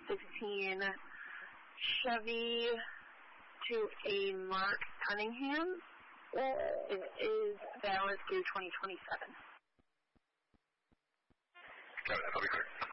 2016 Chevy to a Mark Cunningham. It is valid through 2027. Got it. I'll be clear.